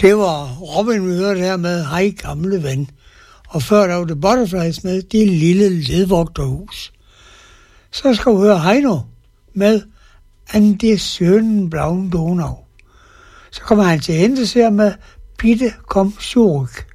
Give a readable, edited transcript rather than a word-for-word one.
Det var Robin, vi hørte her med Hej gamle ven. Og før der var det Butterflies med Det lille ledvogterhus. Så skal vi høre Heino med An der schönen blauen Donau. Så kommer han til Hentes her med Bitte komm zurück.